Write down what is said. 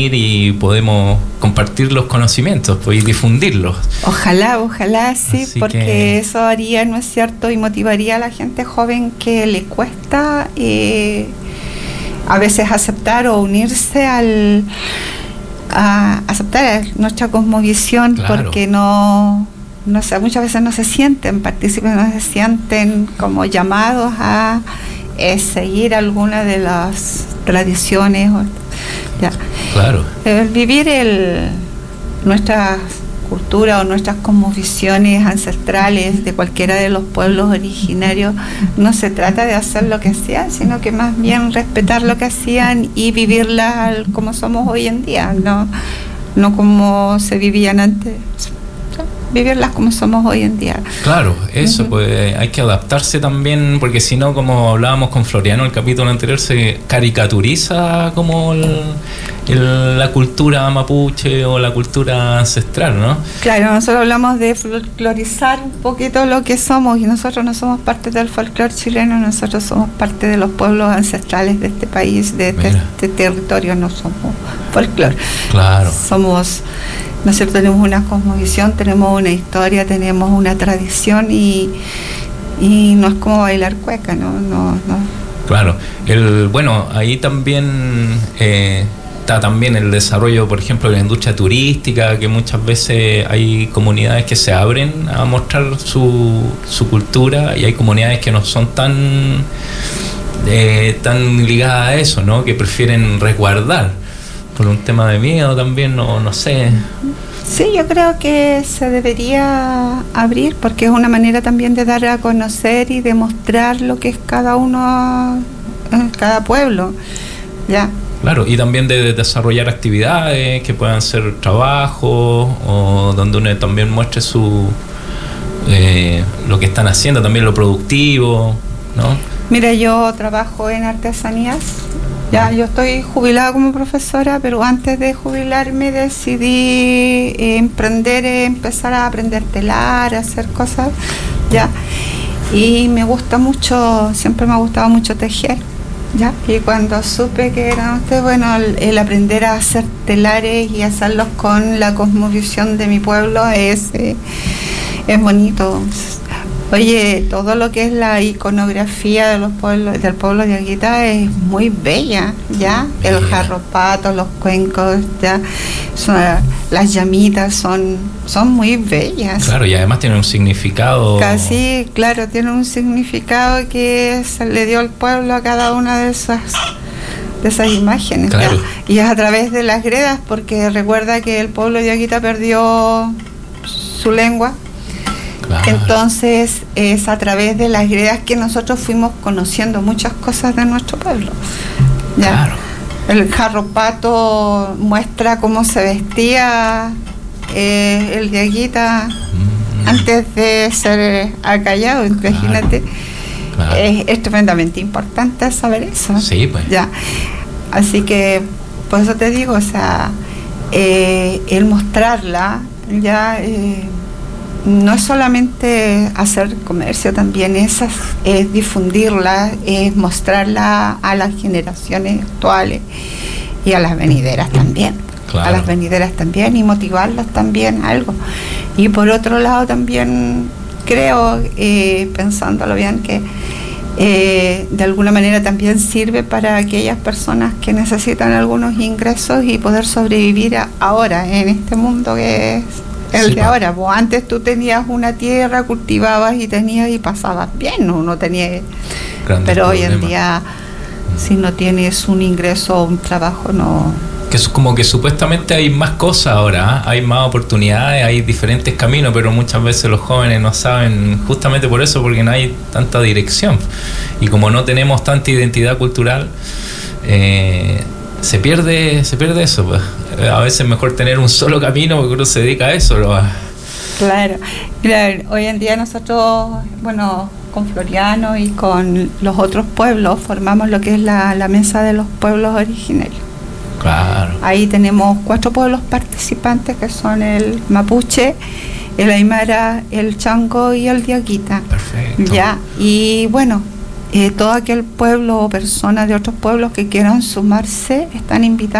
unir y podemos compartir los conocimientos, pues, y difundirlos. Ojalá sí, Así porque que eso haría, ¿no es cierto?, y motivaría a la gente joven que le cuesta a veces aceptar o unirse a aceptar nuestra cosmovisión, claro, porque no sé, muchas veces no se sienten partícipes, no se sienten como llamados a seguir alguna de las tradiciones. Ya. Claro. Vivir nuestra cultura o nuestras cosmovisiones ancestrales de cualquiera de los pueblos originarios, no se trata de hacer lo que hacían, sino que más bien respetar lo que hacían y vivirlas como somos hoy en día, no como se vivían antes, vivirlas como somos hoy en día. Claro, eso, pues hay que adaptarse también, porque si no, como hablábamos con Floriano en el capítulo anterior, se caricaturiza como la cultura mapuche o la cultura ancestral, ¿no? Claro, nosotros hablamos de folclorizar un poquito lo que somos, y nosotros no somos parte del folclore chileno, nosotros somos parte de los pueblos ancestrales de este país, de este territorio, no somos folclore. Claro. Somos, ¿no es cierto?, tenemos una cosmovisión, tenemos una historia, tenemos una tradición y no es como bailar cueca, no. Claro, bueno, ahí también está también el desarrollo, por ejemplo, de la industria turística, que muchas veces hay comunidades que se abren a mostrar su cultura, y hay comunidades que no son tan ligadas a eso, ¿no? Que prefieren resguardar por un tema de miedo también, no sé. Sí, yo creo que se debería abrir, porque es una manera también de dar a conocer y de mostrar lo que es cada uno, cada pueblo, ya. Claro, y también de desarrollar actividades que puedan ser trabajos, o donde uno también muestre lo que están haciendo, también lo productivo, ¿no? Mira, yo trabajo en artesanías. Ya, yo estoy jubilada como profesora, pero antes de jubilarme decidí empezar a aprender telar, a hacer cosas, ya. Y me gusta mucho, siempre me ha gustado mucho tejer, ya. Y cuando supe que era el aprender a hacer telares y hacerlos con la cosmovisión de mi pueblo es bonito. Oye, todo lo que es la iconografía de los pueblos, del pueblo de Aguita es muy bella, ¿ya? El jarropato, los cuencos, ¿ya? Las llamitas son muy bellas. Claro, y además tienen un significado. Casi, claro, tiene un significado que se le dio al pueblo a cada una de esas imágenes. Claro. Y es a través de las gredas, porque recuerda que el pueblo de Aguita perdió su lengua. Claro. Entonces es a través de las gredas que nosotros fuimos conociendo muchas cosas de nuestro pueblo, ¿ya? Claro. El jarropato muestra cómo se vestía el de Aguita antes de ser acallado, imagínate. Claro. Es tremendamente importante saber eso. Sí, pues. Ya. Así que por eso te digo, o sea, el mostrarla ya no es solamente hacer comercio, también es difundirla, es mostrarla a las generaciones actuales y a las venideras también. Claro. A las venideras también, y motivarlas también a algo. Y por otro lado también creo, pensándolo bien, que de alguna manera también sirve para aquellas personas que necesitan algunos ingresos y poder sobrevivir ahora en este mundo que es el de ahora. Pues antes tú tenías una tierra, cultivabas y pasabas bien, no tenías. Pero hoy en día, si no tienes un ingreso o un trabajo, no. Que es como que supuestamente hay más cosas ahora, ¿eh? Hay más oportunidades, hay diferentes caminos, pero muchas veces los jóvenes no saben, justamente por eso, porque no hay tanta dirección. Y como no tenemos tanta identidad cultural, se pierde eso, pues. A veces es mejor tener un solo camino porque uno se dedica a eso, ¿no? Claro, hoy en día nosotros, con Floriano y con los otros pueblos formamos lo que es la mesa de los pueblos originarios. Claro. Ahí tenemos 4 pueblos participantes, que son el mapuche, el aymara, el chango y el diaguita. Perfecto. Ya, y todo aquel pueblo o personas de otros pueblos que quieran sumarse están invitados